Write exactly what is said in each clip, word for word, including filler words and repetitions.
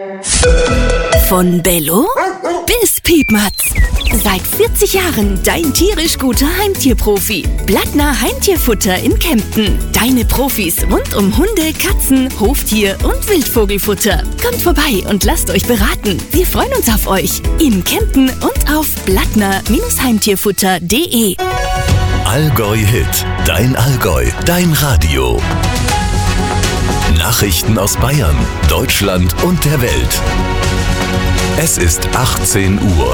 Von Bello bis Piepmatz. Seit vierzig Jahren dein tierisch guter Heimtierprofi. Blattner Heimtierfutter in Kempten. Deine Profis rund um Hunde, Katzen, Hoftier und Wildvogelfutter. Kommt vorbei und lasst euch beraten. Wir freuen uns auf euch. In Kempten und auf blattner Heimtierfutter punkt de. Allgäu Hit. Dein Allgäu. Dein Radio. Nachrichten aus Bayern, Deutschland und der Welt. Es ist achtzehn Uhr.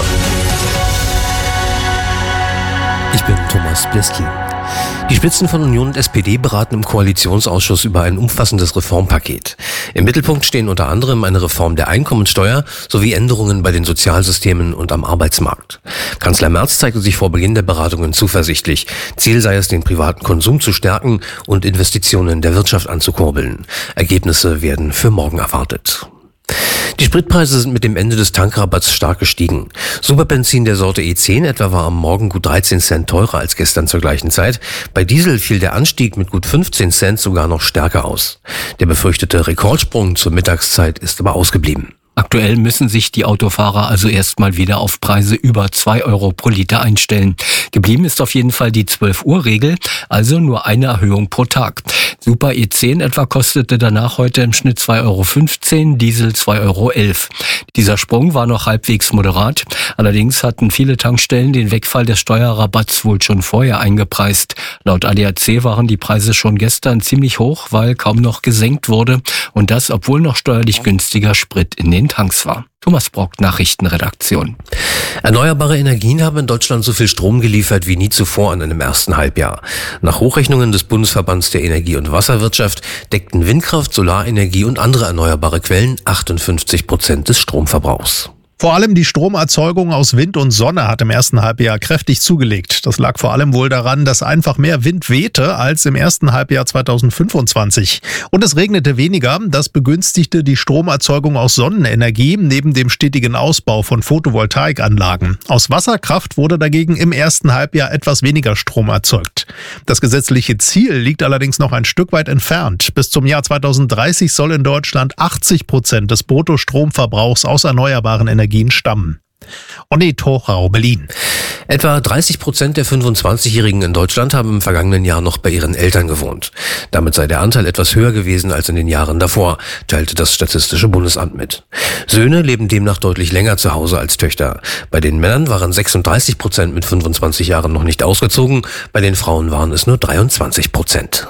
Ich bin Thomas Bleski. Die Spitzen von Union und S P D beraten im Koalitionsausschuss über ein umfassendes Reformpaket. Im Mittelpunkt stehen unter anderem eine Reform der Einkommensteuer sowie Änderungen bei den Sozialsystemen und am Arbeitsmarkt. Kanzler Merz zeigte sich vor Beginn der Beratungen zuversichtlich. Ziel sei es, den privaten Konsum zu stärken und Investitionen der Wirtschaft anzukurbeln. Ergebnisse werden für morgen erwartet. Die Spritpreise sind mit dem Ende des Tankrabatts stark gestiegen. Superbenzin der Sorte E zehn etwa war am Morgen gut dreizehn Cent teurer als gestern zur gleichen Zeit. Bei Diesel fiel der Anstieg mit gut fünfzehn Cent sogar noch stärker aus. Der befürchtete Rekordsprung zur Mittagszeit ist aber ausgeblieben. Aktuell müssen sich die Autofahrer also erstmal wieder auf Preise über zwei Euro pro Liter einstellen. Geblieben ist auf jeden Fall die zwölf Uhr Regel, also nur eine Erhöhung pro Tag. Super E zehn etwa kostete danach heute im Schnitt zwei Euro fünfzehn, Diesel zwei Euro elf. Dieser Sprung war noch halbwegs moderat. Allerdings hatten viele Tankstellen den Wegfall des Steuerrabatts wohl schon vorher eingepreist. Laut A D A C waren die Preise schon gestern ziemlich hoch, weil kaum noch gesenkt wurde. Und das, obwohl noch steuerlich günstiger Sprit in den Tanks war. Thomas Brock, Nachrichtenredaktion. Erneuerbare Energien haben in Deutschland so viel Strom geliefert wie nie zuvor in einem ersten Halbjahr. Nach Hochrechnungen des Bundesverbands der Energie- und Wasserwirtschaft deckten Windkraft, Solarenergie und andere erneuerbare Quellen achtundfünfzig Prozent des Stromverbrauchs. Vor allem die Stromerzeugung aus Wind und Sonne hat im ersten Halbjahr kräftig zugelegt. Das lag vor allem wohl daran, dass einfach mehr Wind wehte als im ersten Halbjahr zweitausendfünfundzwanzig. Und es regnete weniger. Das begünstigte die Stromerzeugung aus Sonnenenergie neben dem stetigen Ausbau von Photovoltaikanlagen. Aus Wasserkraft wurde dagegen im ersten Halbjahr etwas weniger Strom erzeugt. Das gesetzliche Ziel liegt allerdings noch ein Stück weit entfernt. Bis zum Jahr zweitausenddreißig soll in Deutschland achtzig Prozent des Bruttostromverbrauchs aus erneuerbaren Energien stammen. Onne Tochau, Berlin. Etwa dreißig Prozent der fünfundzwanzigjährigen in Deutschland haben im vergangenen Jahr noch bei ihren Eltern gewohnt. Damit sei der Anteil etwas höher gewesen als in den Jahren davor, teilte das Statistische Bundesamt mit. Söhne leben demnach deutlich länger zu Hause als Töchter. Bei den Männern waren sechsunddreißig Prozent mit fünfundzwanzig Jahren noch nicht ausgezogen, bei den Frauen waren es nur dreiundzwanzig Prozent.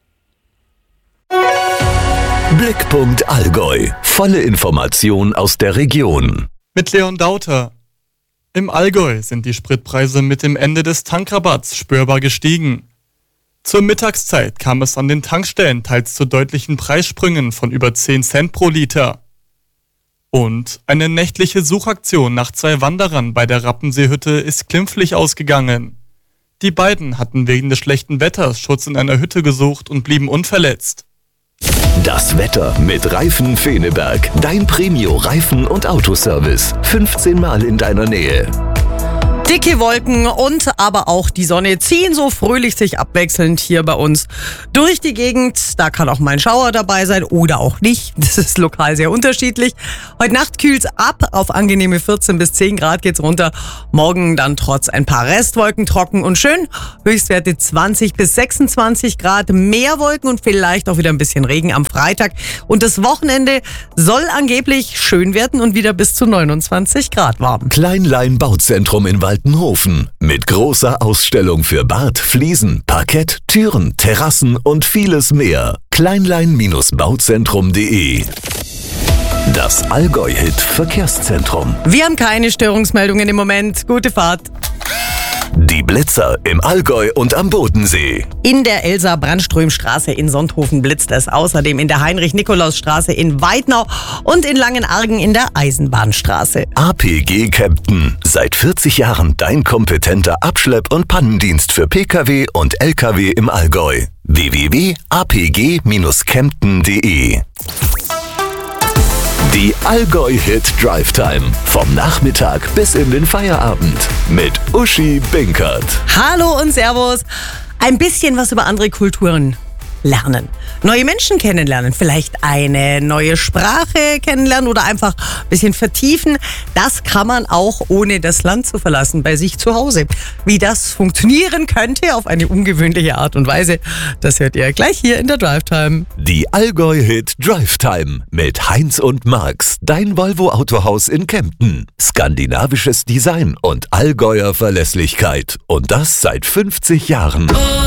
Blickpunkt Allgäu. Volle Information aus der Region. Mit Leon Dauter. Im Allgäu sind die Spritpreise mit dem Ende des Tankrabatts spürbar gestiegen. Zur Mittagszeit kam es an den Tankstellen teils zu deutlichen Preissprüngen von über zehn Cent pro Liter. Und eine nächtliche Suchaktion nach zwei Wanderern bei der Rappenseehütte ist glimpflich ausgegangen. Die beiden hatten wegen des schlechten Wetters Schutz in einer Hütte gesucht und blieben unverletzt. Das Wetter mit Reifen Feneberg. Dein Premio-Reifen- und Autoservice. fünfzehn Mal in deiner Nähe. Dicke Wolken und aber auch die Sonne ziehen so fröhlich sich abwechselnd hier bei uns durch die Gegend. Da kann auch mal ein Schauer dabei sein oder auch nicht. Das ist lokal sehr unterschiedlich. Heute Nacht kühlt's ab. Auf angenehme vierzehn bis zehn Grad geht's runter. Morgen dann trotz ein paar Restwolken trocken und schön. Höchstwerte zwanzig bis sechsundzwanzig Grad. Mehr Wolken und vielleicht auch wieder ein bisschen Regen am Freitag. Und das Wochenende soll angeblich schön werden und wieder bis zu neunundzwanzig Grad warm. Kleinlein Bauzentrum in Waltenhofen. Mit großer Ausstellung für Bad, Fliesen, Parkett, Türen, Terrassen und vieles mehr. kleinlein Bauzentrum punkt de. Das Allgäu-Hit Verkehrszentrum. Wir haben keine Störungsmeldungen im Moment. Gute Fahrt. Die Blitzer im Allgäu und am Bodensee. In der Elsa-Brandström-Straße in Sonthofen blitzt es. Außerdem in der Heinrich-Nikolaus-Straße in Weidnau und in Langenargen in der Eisenbahnstraße. A P G Kempten. Seit vierzig Jahren dein kompetenter Abschlepp- und Pannendienst für Pkw und Lkw im Allgäu. w w w punkt a p g kempten punkt de. Die Allgäu-Hit Drive Time. Vom Nachmittag bis in den Feierabend. Mit Uschi Binkert. Hallo und Servus. Ein bisschen was über andere Kulturen. lernen. Neue Menschen kennenlernen, vielleicht eine neue Sprache kennenlernen oder einfach ein bisschen vertiefen. Das kann man auch ohne das Land zu verlassen, bei sich zu Hause. Wie das funktionieren könnte auf eine ungewöhnliche Art und Weise, das hört ihr gleich hier in der Drive-Time. Die Allgäu-Hit Drive-Time mit Heinz und Marx, dein Volvo-Autohaus in Kempten. Skandinavisches Design und Allgäuer Verlässlichkeit. Und das seit fünfzig Jahren.